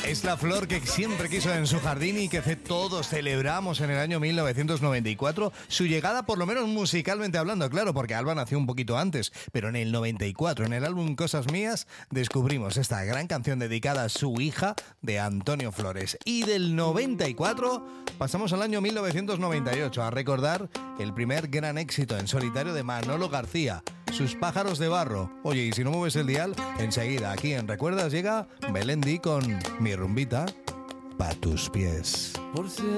Es la flor que siempre quiso en su jardín y que todos celebramos en el año 1994. Su llegada, por lo menos musicalmente hablando, claro, porque Alba nació un poquito antes. Pero en el 94, en el álbum Cosas Mías, descubrimos esta gran canción dedicada a su hija de Antonio Flores. Y del 94 pasamos al año 1998 a recordar el primer gran éxito en solitario de Manolo García, Sus pájaros de barro. Oye, y si no mueves el dial, enseguida aquí en Recuerdas llega Melendi con Mi rumbita pa' tus pies. Por cierto,